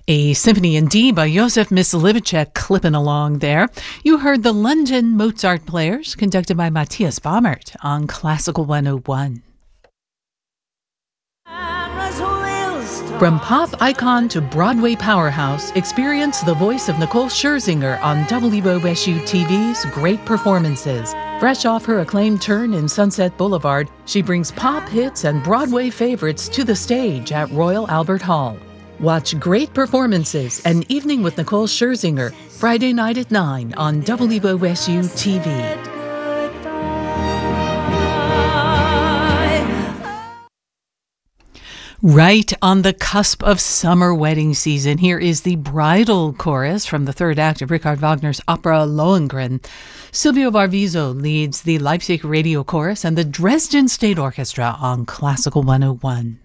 A Symphony in D by Josef Myslivacek clipping along there. You heard the London Mozart Players, conducted by Matthias Baumert on Classical 101. From pop icon to Broadway powerhouse, experience the voice of Nicole Scherzinger on WOSU TV's Great Performances. Fresh off her acclaimed turn in Sunset Boulevard, she brings pop hits and Broadway favorites to the stage at Royal Albert Hall. Watch Great Performances, An Evening with Nicole Scherzinger, Friday night at 9 on WOSU TV. Right on the cusp of summer wedding season, here is the bridal chorus from the third act of Richard Wagner's opera Lohengrin. Silvio Varviso leads the Leipzig Radio Chorus and the Dresden State Orchestra on Classical 101.